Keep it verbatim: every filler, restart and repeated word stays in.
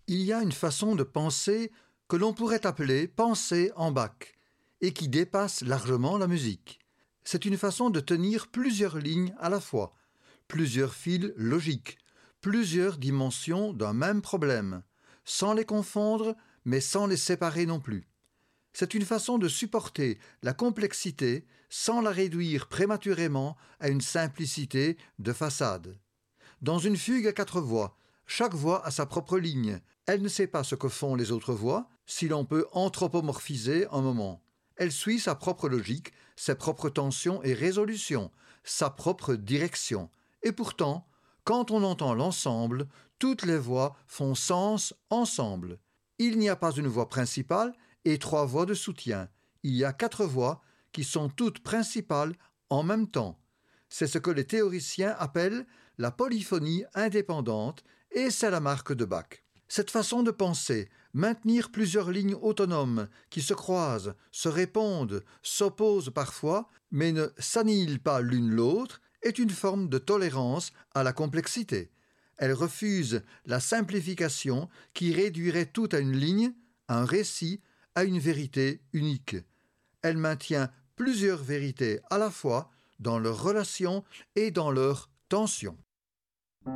Il y a une façon de penser que l'on pourrait appeler pensée en Bach et qui dépasse largement la musique. C'est une façon de tenir plusieurs lignes à la fois, plusieurs fils logiques, plusieurs dimensions d'un même problème, sans les confondre mais sans les séparer non plus. C'est une façon de supporter la complexité sans la réduire prématurément à une simplicité de façade. Dans une fugue à quatre voix, chaque voix a sa propre ligne. Elle ne sait pas ce que font les autres voix, si l'on peut anthropomorphiser un moment. Elle suit sa propre logique, ses propres tensions et résolutions, sa propre direction. Et pourtant, quand on entend l'ensemble, toutes les voix font sens ensemble. Il n'y a pas une voix principale et trois voix de soutien. Il y a quatre voix qui sont toutes principales en même temps. C'est ce que les théoriciens appellent la polyphonie indépendante et c'est la marque de Bach. Cette façon de penser, maintenir plusieurs lignes autonomes qui se croisent, se répondent, s'opposent parfois, mais ne s'annihilent pas l'une l'autre, est une forme de tolérance à la complexité. Elle refuse la simplification qui réduirait tout à une ligne, un récit, à une vérité unique. Elle maintient plusieurs vérités à la fois dans leurs relations et dans leurs tensions.